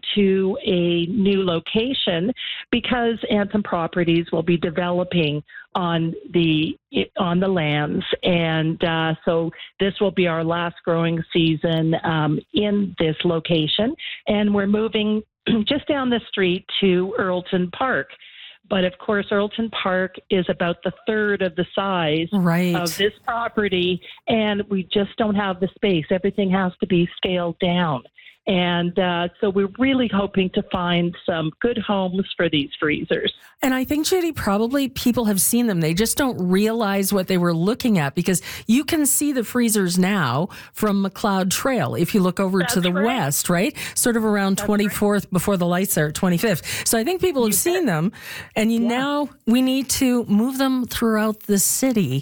to a new location because Anthem Properties will be developing on the lands, and so this will be our last growing season in this location, and we're moving just down the street to Earlton Park. But of course, Earlton Park is about the third of the size of this property, and we just don't have the space. Everything has to be scaled down. And so we're really hoping to find some good homes for these freezers. And I think, Judy, probably people have seen them. They just don't realize what they were looking at, because you can see the freezers now from McLeod Trail if you look over to the west, right? Sort of around 24th before the lights are at 25th. So I think people have seen them, and now we need to move them throughout the city.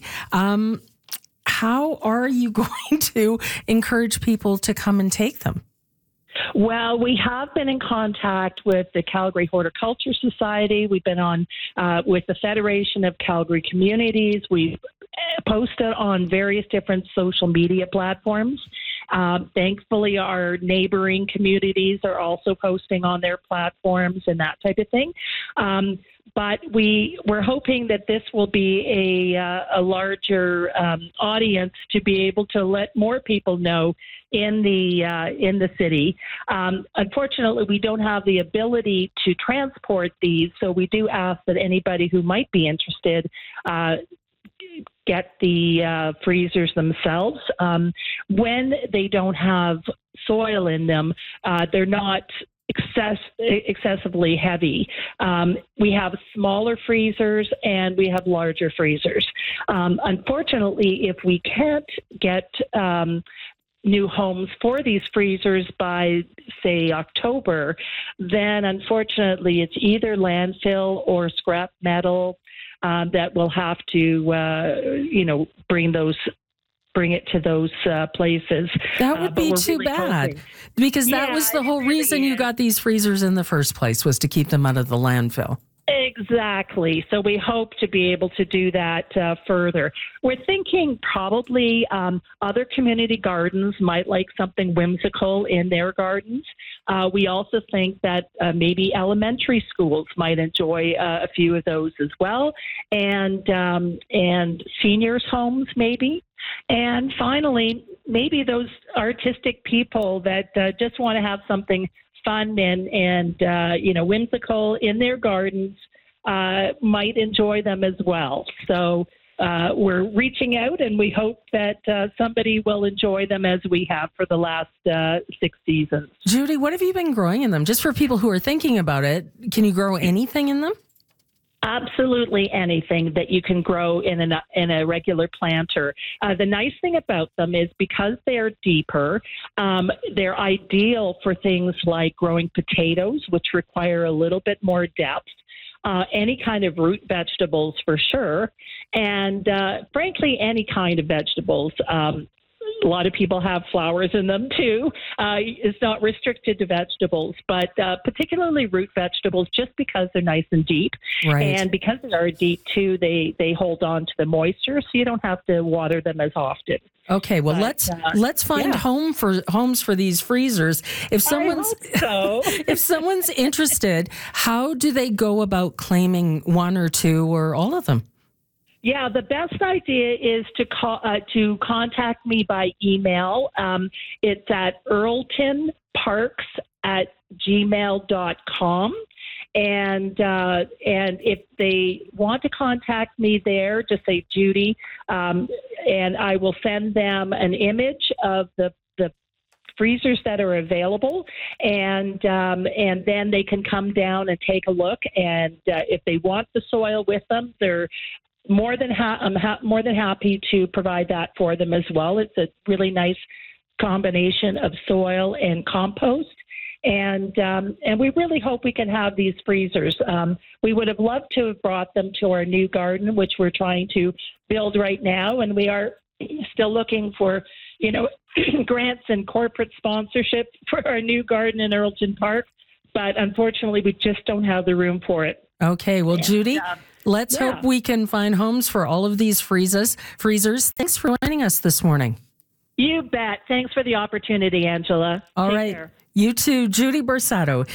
How are you going to encourage people to come and take them? Well, we have been in contact with the Calgary Horticulture Society. We've been on with the Federation of Calgary Communities. We've posted on various different social media platforms. Thankfully, our neighboring communities are also posting on their platforms and that type of thing. But we're hoping that this will be a larger audience to be able to let more people know in the city. Unfortunately, we don't have the ability to transport these, so we do ask that anybody who might be interested get the freezers themselves. When they don't have soil in them, they're not excessively heavy. We have smaller freezers and we have larger freezers. Unfortunately, if we can't get new homes for these freezers by, say, October, then unfortunately it's either landfill or scrap metal that will have to, bring it to those places. That would be too bad, because that was the whole reason you got these freezers in the first place, was to keep them out of the landfill. Exactly. So we hope to be able to do that further. We're thinking probably other community gardens might like something whimsical in their gardens. We also think that maybe elementary schools might enjoy a few of those as well, and seniors' homes maybe. And finally, maybe those artistic people that just want to have something fun and whimsical in their gardens might enjoy them as well. So we're reaching out, and we hope that somebody will enjoy them as we have for the last 6 seasons. Judy, what have you been growing in them? Just for people who are thinking about it, can you grow anything in them? Absolutely anything that you can grow in a regular planter. The nice thing about them is because they're deeper, they're ideal for things like growing potatoes, which require a little bit more depth. Any kind of root vegetables for sure, and frankly, any kind of vegetables. A lot of people have flowers in them too. It's not restricted to vegetables, but particularly root vegetables, just because they're nice and deep. Right. And because they are deep too, they hold on to the moisture, so you don't have to water them as often. Okay, well, let's find homes for these freezers. If someone's if someone's interested, how do they go about claiming one or two or all of them? Yeah, the best idea is to contact me by email. It's at earltonparks@gmail.com. And if they want to contact me there, just say Judy, and I will send them an image of the freezers that are available, and then they can come down and take a look. And if they want the soil with them, they're I'm more than happy to provide that for them as well. It's a really nice combination of soil and compost. And we really hope we can have these freezers. We would have loved to have brought them to our new garden, which we're trying to build right now. And we are still looking for, grants and corporate sponsorship for our new garden in Earlton Park. But unfortunately, we just don't have the room for it. Okay. Well, Judy, let's hope we can find homes for all of these freezers. Thanks for joining us this morning. You bet. Thanks for the opportunity, Angela. All right. Take care. You too. Judy Borsato